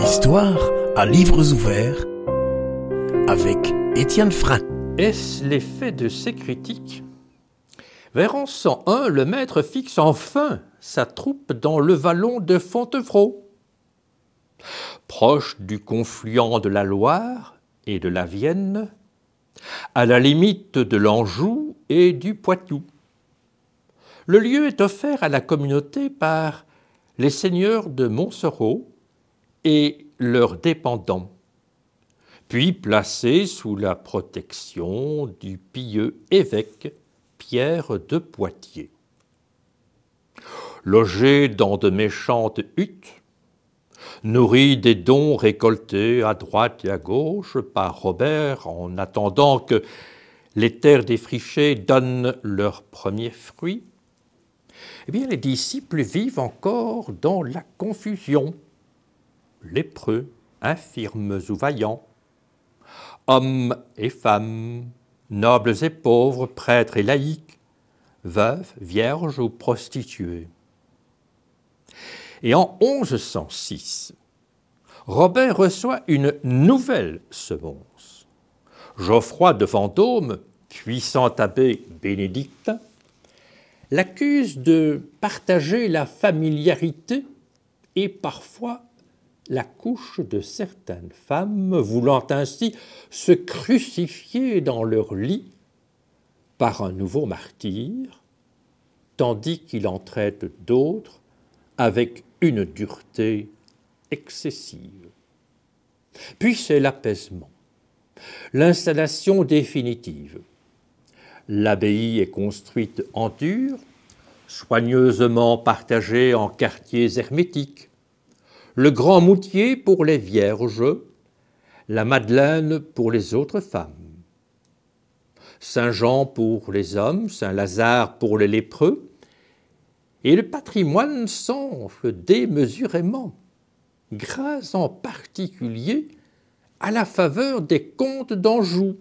Histoire à livres ouverts avec Étienne Frein. Est-ce l'effet de ces critiques? Vers 1101, le maître fixe enfin sa troupe dans le vallon de Fontevraud. Proche du confluent de la Loire et de la Vienne, à la limite de l'Anjou et du Poitou. Le lieu est offert à la communauté par les seigneurs de Montsoreau et leurs dépendants, puis placé sous la protection du pieux évêque Pierre de Poitiers. Logé dans de méchantes huttes, nourri des dons récoltés à droite et à gauche par Robert en attendant que les terres défrichées donnent leurs premiers fruits, eh bien, les disciples vivent encore dans la confusion. Lépreux, infirmes ou vaillants, hommes et femmes, nobles et pauvres, prêtres et laïcs, veuves, vierges ou prostituées. Et en 1106, Robert reçoit une nouvelle semonce. Geoffroy de Vendôme, puissant abbé bénédictin, l'accuse de partager la familiarité et parfois la couche de certaines femmes, voulant ainsi se crucifier dans leur lit par un nouveau martyr, tandis qu'il en traite d'autres avec une dureté excessive. Puis c'est l'apaisement, l'installation définitive. L'abbaye est construite en dur, soigneusement partagée en quartiers hermétiques. Le grand moutier pour les vierges, la Madeleine pour les autres femmes. Saint-Jean pour les hommes, Saint-Lazare pour les lépreux, et le patrimoine s'enfle démesurément, grâce en particulier à la faveur des comtes d'Anjou.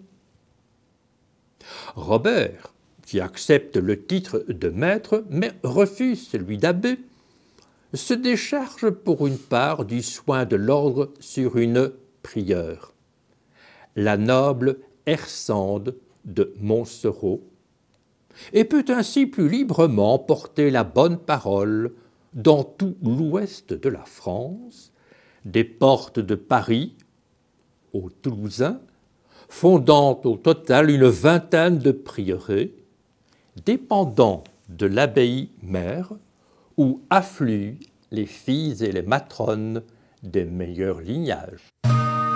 Robert, qui accepte le titre de maître, mais refuse celui d'abbé, se décharge pour une part du soin de l'ordre sur une prieure, la noble Hersande de Montsoreau, et peut ainsi plus librement porter la bonne parole dans tout l'ouest de la France, des portes de Paris aux Toulousains, fondant au total une vingtaine de prieurés, dépendant de l'abbaye mère, où affluent les filles et les matrones des meilleurs lignages.